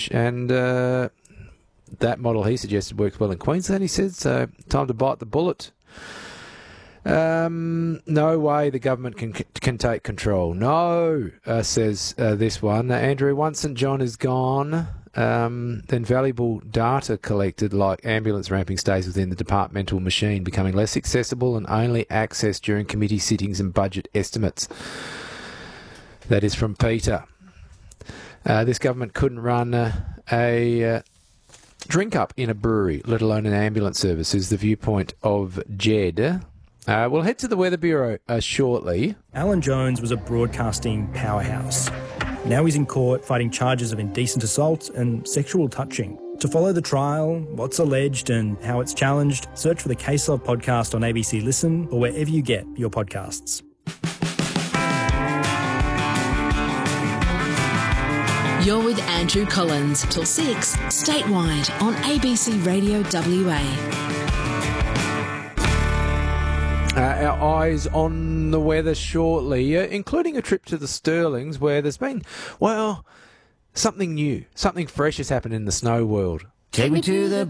And that model he suggested works well in Queensland, he said, so time to bite the bullet. No way the government can take control. No, says this one. Andrew, once St John is gone, then valuable data collected like ambulance ramping stays within the departmental machine, becoming less accessible and only accessed during committee sittings and budget estimates. That is from Peter. This government couldn't run a drink up in a brewery, let alone an ambulance service, is the viewpoint of Jed. We'll head to the Weather Bureau shortly. Alan Jones was a broadcasting powerhouse. Now he's in court fighting charges of indecent assault and sexual touching. To follow the trial, what's alleged and how it's challenged, search for the Case Of podcast on ABC Listen or wherever you get your podcasts. You're with Andrew Collins till 6 statewide on ABC Radio WA. Our eyes on the weather shortly, including a trip to the Stirlings where there's been, well, something new, something fresh has happened in the snow world. Take me to the